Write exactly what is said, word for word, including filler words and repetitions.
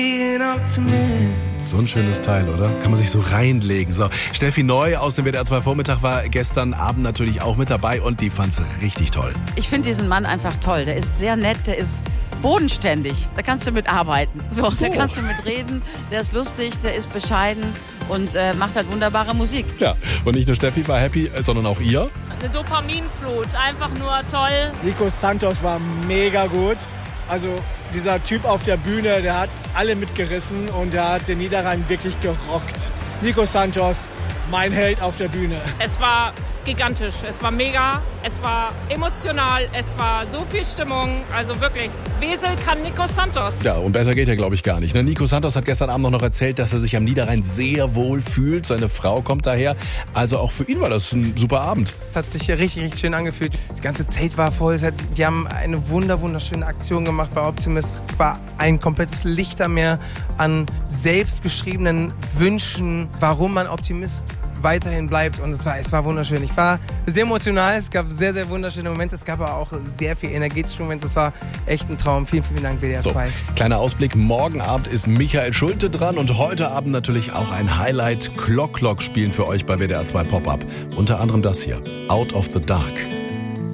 So ein schönes Teil, oder? Kann man sich so reinlegen. So, Steffi Neu aus dem W D R zwei Vormittag war gestern Abend natürlich auch mit dabei und die fand's richtig toll. Ich finde diesen Mann einfach toll. Der ist sehr nett, der ist bodenständig. Da kannst du mit arbeiten. So, so. Da kannst du mit reden. Der ist lustig, der ist bescheiden und äh, macht halt wunderbare Musik. Ja, und nicht nur Steffi war happy, sondern auch ihr. Eine Dopaminflut, einfach nur toll. Nico Santos war mega gut. Also dieser Typ auf der Bühne, der hat alle mitgerissen und der hat den Niederrhein wirklich gerockt. Nico Santos, mein Held auf der Bühne. Es war gigantisch, es war mega, es war emotional, es war so viel Stimmung. Also wirklich, Wesel kann Nico Santos. Ja, und besser geht ja, glaube ich, gar nicht. Ne? Nico Santos hat gestern Abend noch erzählt, dass er sich am Niederrhein sehr wohl fühlt. Seine Frau kommt daher. Also auch für ihn war das ein super Abend. Es hat sich richtig, richtig schön angefühlt. Das ganze Zelt war voll. Es hat, die haben eine wunder, wunderschöne Aktion gemacht bei Optimus. Es war ein komplettes Lichtermeer an selbstgeschriebenen Wünschen, warum man Optimist weiterhin bleibt, und es war, es war wunderschön. Ich war sehr emotional, es gab sehr, sehr wunderschöne Momente, es gab aber auch sehr viel energetische Momente, es war echt ein Traum. Vielen, vielen Dank, W D R zwei. So, kleiner Ausblick, morgen Abend ist Michael Schulte dran und heute Abend natürlich auch ein Highlight. Clock Clock spielen für euch bei W D R zwei Pop-Up. Unter anderem das hier, Out of the Dark.